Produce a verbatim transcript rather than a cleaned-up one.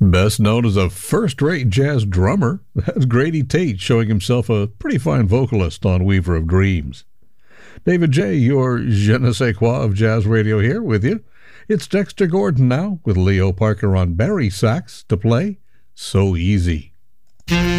Best known as a first-rate jazz drummer, that's Grady Tate showing himself a pretty fine vocalist on Weaver of Dreams. David J., your je ne sais quoi of jazz radio here with you. It's Dexter Gordon now with Leo Parker on Barry sax to play So Easy.